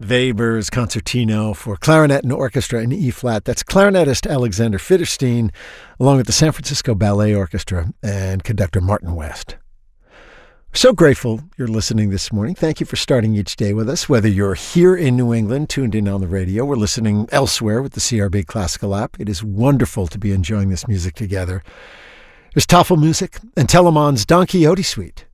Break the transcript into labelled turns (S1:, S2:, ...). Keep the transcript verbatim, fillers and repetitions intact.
S1: Weber's Concertino for clarinet and orchestra in E-flat. That's clarinetist Alexander Fitterstein, along with the San Francisco Ballet Orchestra and conductor Martin West. So grateful you're listening this morning. Thank you for starting each day with us, whether you're here in New England, tuned in on the radio, or listening elsewhere with the C R B Classical app. It is wonderful to be enjoying this music together. There's Tafelmusik and Telemann's Don Quixote Suite.